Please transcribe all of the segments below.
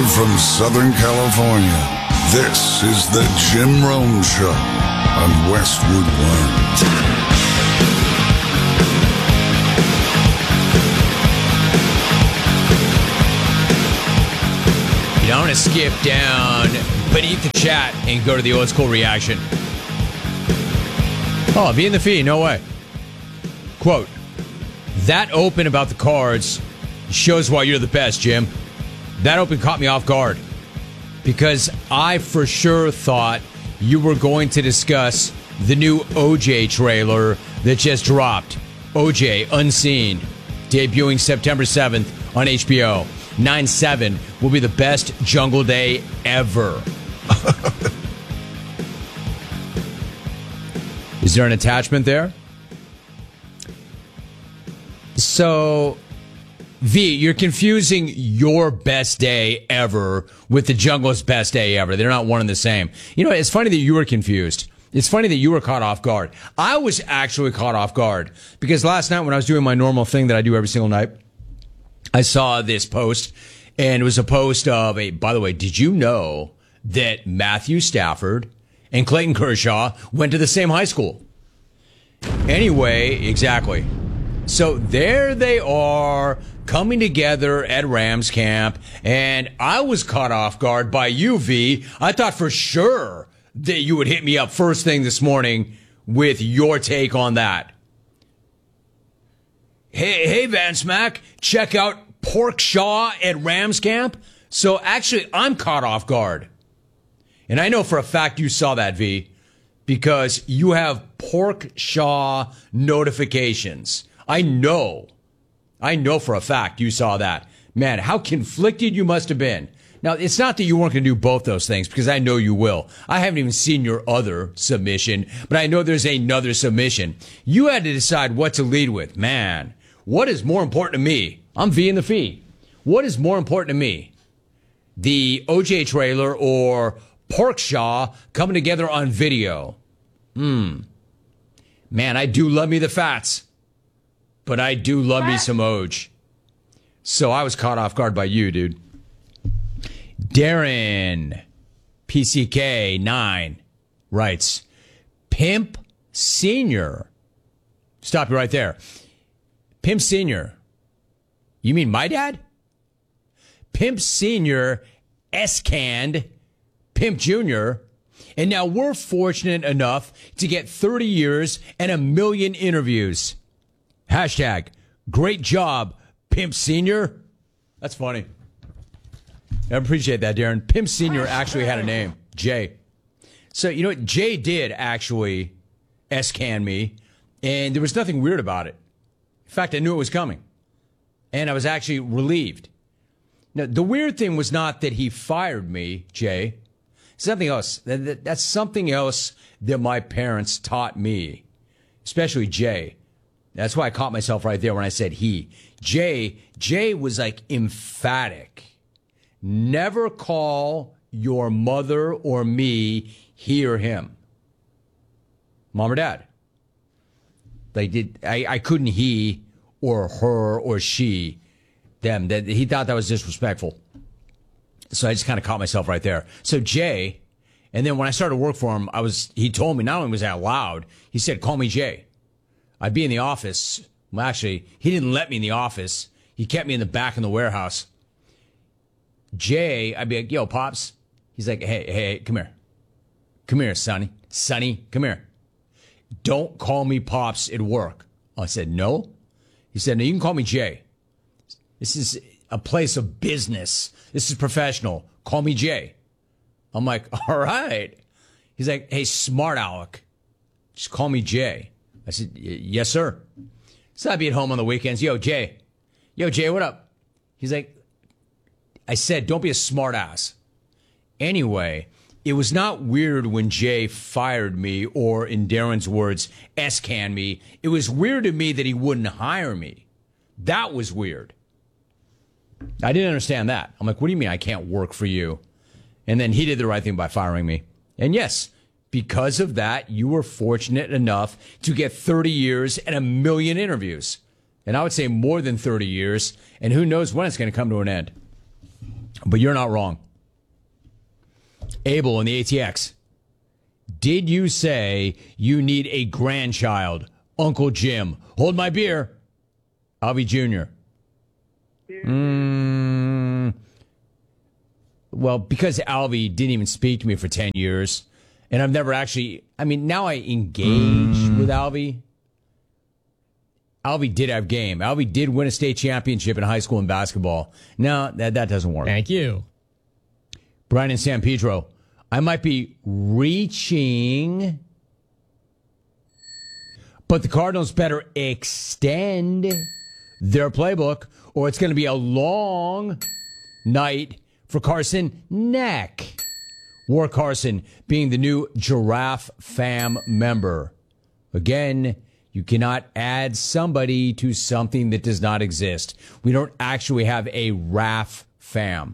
Live from Southern California, this is the Jim Rome Show on Westwood One. You know, I'm going to skip down beneath the chat and go to the old school reaction. Oh, be in the feed, no way. Quote, that open about the cards shows why you're the best, Jim. That open caught me off guard because I for sure thought you were going to discuss the new OJ trailer that just dropped. OJ Unseen, debuting September 7th on HBO. 9/7 will be the best Jungle Day ever. Is there an attachment there? So, V, you're confusing your best day ever with the Jungle's best day ever. They're not one and the same. You know, it's funny that you were confused. It's funny that you were caught off guard. I was actually caught off guard because last night when I was doing my normal thing that I do every single night, I saw this post, and it was a post of a, by the way, did you know that Matthew Stafford and Clayton Kershaw went to the same high school? Anyway, exactly. So there they are coming together at Rams camp, and I was caught off guard by you, V. I thought for sure that you would hit me up first thing this morning with your take on that. Hey, Van Smack, check out Pork Shaw at Rams camp. So actually, I'm caught off guard. And I know for a fact you saw that, V, because you have Pork Shaw notifications. I know for a fact you saw that. Man, how conflicted you must have been. Now, it's not that you weren't going to do both those things, because I know you will. I haven't even seen your other submission, but I know there's another submission. You had to decide what to lead with. Man, what is more important to me? I'm V in the feed. What is more important to me? The OJ trailer or Pork Shaw coming together on video? Man, I do love me the fats. But I do love me some Oj. So I was caught off guard by you, dude. Darren, PCK9, writes, Pimp Senior. Stop you right there. Pimp Senior. You mean my dad? Pimp Senior S-canned Pimp Jr. And now we're fortunate enough to get 30 years and 1 million interviews. Hashtag, great job, Pimp Senior. That's funny. I appreciate that, Darren. Pimp Senior actually had a name, Jay. So, you know what? Jay did actually S-can me, and there was nothing weird about it. In fact, I knew it was coming, and I was actually relieved. Now, the weird thing was not that he fired me, Jay. Something else. That's something else that my parents taught me, especially Jay. That's why I caught myself right there when I said he. Jay was like emphatic. Never call your mother or me he or him. Mom or dad. I couldn't he or her or she, them. He thought that was disrespectful. So I just kind of caught myself right there. So Jay, and then when I started to work for him, he told me, not only was that loud, he said, call me Jay. I'd be in the office. Well, actually, he didn't let me in the office. He kept me in the back in the warehouse. Jay, I'd be like, yo, Pops. He's like, hey, come here. Come here, Sonny. Sonny, come here. Don't call me Pops at work. I said, no. He said, no, you can call me Jay. This is a place of business. This is professional. Call me Jay. I'm like, all right. He's like, hey, smart Alec. Just call me Jay. I said, yes, sir. So I'd be at home on the weekends. Yo, Jay, what up? He's like, I said, don't be a smart ass. Anyway, it was not weird when Jay fired me or, in Darren's words, S-canned me. It was weird to me that he wouldn't hire me. That was weird. I didn't understand that. I'm like, what do you mean I can't work for you? And then he did the right thing by firing me. And yes, because of that, you were fortunate enough to get 30 years and 1 million interviews. And I would say more than 30 years. And who knows when it's going to come to an end. But you're not wrong. Abel in the ATX. Did you say you need a grandchild? Uncle Jim. Hold my beer. Alvy Jr. Well, because Alvy didn't even speak to me for 10 years, and I've never actually, now I engage with Alvy. Alvy did have game. Alvy did win a state championship in high school in basketball. No, that doesn't work. Thank you. Brian in San Pedro. I might be reaching, but the Cardinals better extend their playbook, or it's going to be a long night for Carson Neck. War Carson being the new Giraffe Fam member. Again, you cannot add somebody to something that does not exist. We don't actually have a RAF Fam.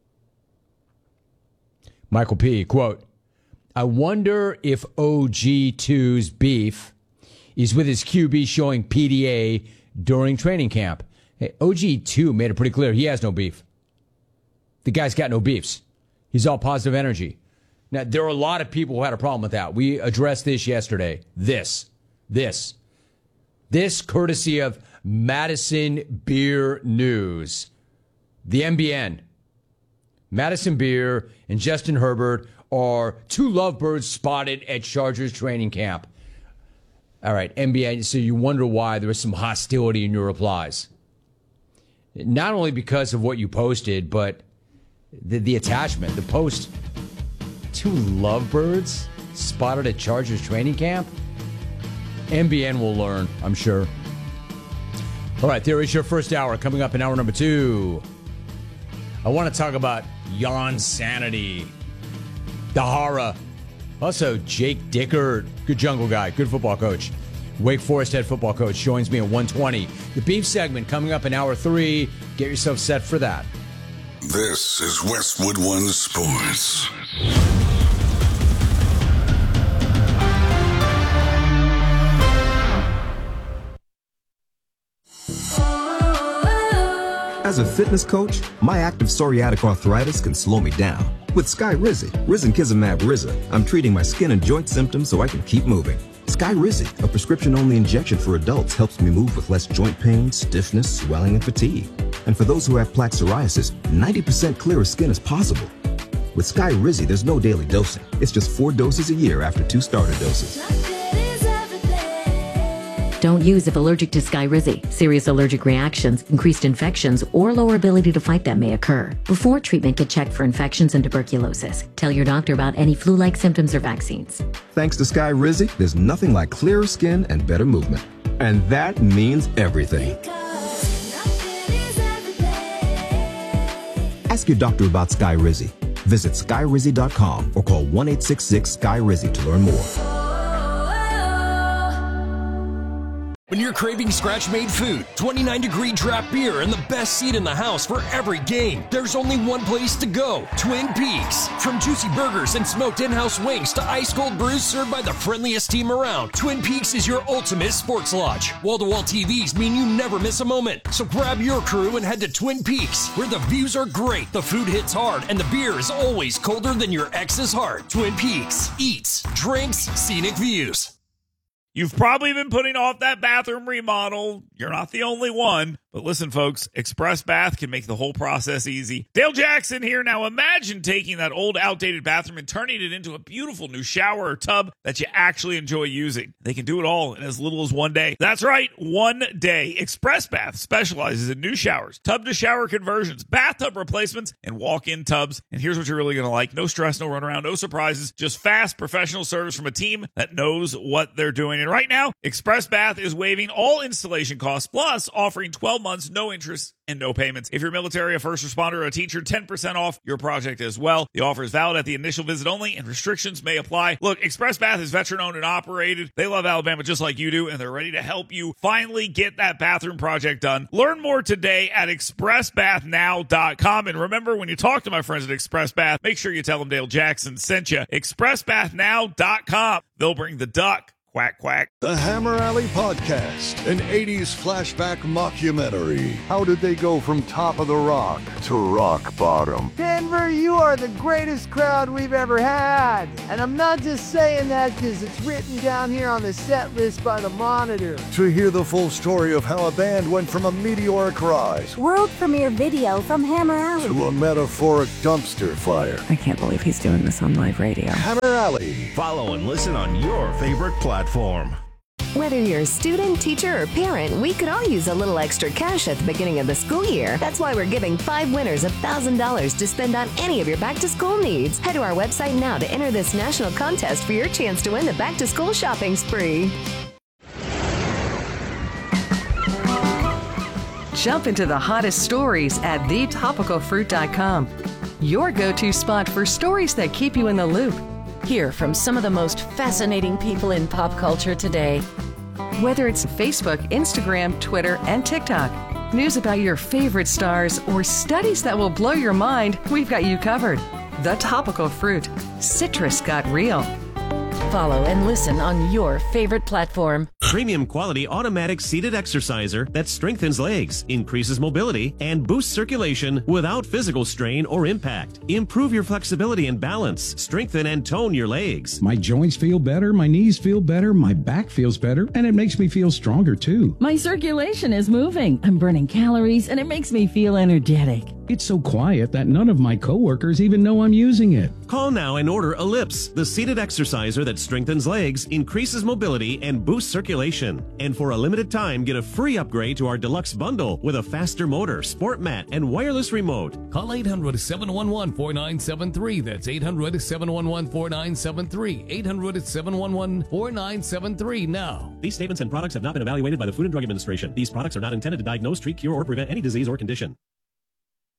Michael P., quote, I wonder if OG2's beef is with his QB showing PDA during training camp. Hey, OG2 made it pretty clear he has no beef. The guy's got no beefs. He's all positive energy. Now, there are a lot of people who had a problem with that. We addressed this yesterday. This courtesy of Madison Beer News. The MBN. Madison Beer and Justin Herbert are two lovebirds spotted at Chargers training camp. All right, MBN, so you wonder why there was some hostility in your replies. Not only because of what you posted, but the attachment, the post. Two lovebirds spotted at Chargers training camp? MBN will learn, I'm sure. All right, there is your first hour. Coming up in hour number 2, I want to talk about Jan Sanity, the horror. Also, Jake Dickert, good jungle guy, good football coach. Wake Forest head football coach joins me at 1:20. The beef segment coming up in hour 3. Get yourself set for that. This is Westwood One Sports. As a fitness coach, my active psoriatic arthritis can slow me down. With Skyrizi, Risankizumab Riza, I'm treating my skin and joint symptoms so I can keep moving. Skyrizi, a prescription-only injection for adults, helps me move with less joint pain, stiffness, swelling, and fatigue. And for those who have plaque psoriasis, 90% clearer skin is possible. With Skyrizi, there's no daily dosing. It's just 4 doses a year after 2 starter doses. Don't use if allergic to Skyrizi. Serious allergic reactions, increased infections, or lower ability to fight them may occur. Before treatment, get checked for infections and tuberculosis. Tell your doctor about any flu-like symptoms or vaccines. Thanks to Skyrizi, there's nothing like clearer skin and better movement. And that means everything. Ask your doctor about Skyrizi. Visit Skyrizi.com or call 1-866-SKY-RIZI to learn more. When you're craving scratch-made food, 29-degree draft beer, and the best seat in the house for every game, there's only one place to go, Twin Peaks. From juicy burgers and smoked in-house wings to ice-cold brews served by the friendliest team around, Twin Peaks is your ultimate sports lodge. Wall-to-wall TVs mean you never miss a moment. So grab your crew and head to Twin Peaks, where the views are great, the food hits hard, and the beer is always colder than your ex's heart. Twin Peaks. Eats, drinks, scenic views. You've probably been putting off that bathroom remodel. You're not the only one. But listen, folks, Express Bath can make the whole process easy. Dale Jackson here. Now imagine taking that old, outdated bathroom and turning it into a beautiful new shower or tub that you actually enjoy using. They can do it all in as little as 1 day. That's right, 1 day. Express Bath specializes in new showers, tub-to-shower conversions, bathtub replacements, and walk-in tubs. And here's what you're really going to like. No stress, no runaround, no surprises, just fast, professional service from a team that knows what they're doing. And right now, Express Bath is waiving all installation costs, plus offering 12 months, no interest, and no payments. If you're military, a first responder, or a teacher, 10% off your project as well. The offer is valid at the initial visit only, and restrictions may apply. Look, Express Bath is veteran-owned and operated. They love Alabama just like you do, and they're ready to help you finally get that bathroom project done. Learn more today at expressbathnow.com. And remember, when you talk to my friends at Express Bath, make sure you tell them Dale Jackson sent you. expressbathnow.com. They'll bring the duck Quack, quack. The Hammer Alley Podcast, an 80s flashback mockumentary. How did they go from top of the rock to rock bottom? Denver, you are the greatest crowd we've ever had. And I'm not just saying that because it's written down here on the set list by the Monitor. To hear the full story of how a band went from a meteoric rise World premiere video from Hammer Alley. to a metaphoric dumpster fire. I can't believe he's doing this on live radio. Hammer Alley. Follow and listen on your favorite platform. Whether you're a student, teacher, or parent, we could all use a little extra cash at the beginning of the school year. That's why we're giving 5 winners $1,000 to spend on any of your back-to-school needs. Head to our website now to enter this national contest for your chance to win the back-to-school shopping spree. Jump into the hottest stories at thetopicalfruit.com. Your go-to spot for stories that keep you in the loop. Hear from some of the most fascinating people in pop culture today. Whether it's Facebook, Instagram, Twitter, and TikTok, news about your favorite stars, or studies that will blow your mind, we've got you covered. The Topical Fruit. Citrus got real. Follow and listen on your favorite platform. Premium quality automatic seated exerciser that strengthens legs, increases mobility, and boosts circulation without physical strain or impact. Improve your flexibility and balance. Strengthen and tone your legs. My joints feel better, my knees feel better, my back feels better, and it makes me feel stronger too. My circulation is moving. I'm burning calories, and it makes me feel energetic. It's so quiet that none of my coworkers even know I'm using it. Call now and order Ellipse, the seated exerciser that strengthens legs, increases mobility, and boosts circulation. And for a limited time, get a free upgrade to our deluxe bundle with a faster motor, sport mat, and wireless remote. Call 800-711-4973. That's 800-711-4973. 800-711-4973 now. These statements and products have not been evaluated by the Food and Drug Administration. These products are not intended to diagnose, treat, cure, or prevent any disease or condition.